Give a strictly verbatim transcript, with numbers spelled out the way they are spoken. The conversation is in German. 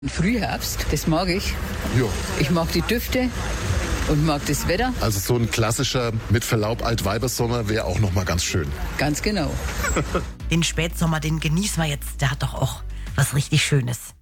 Frühherbst, das mag ich. Jo. Ich mag die Düfte und mag das Wetter. Also so ein klassischer, mit Verlaub, Altweibersommer wäre auch noch mal ganz schön. Ganz genau. Den Spätsommer, den genießen wir jetzt. Der hat doch auch was richtig Schönes.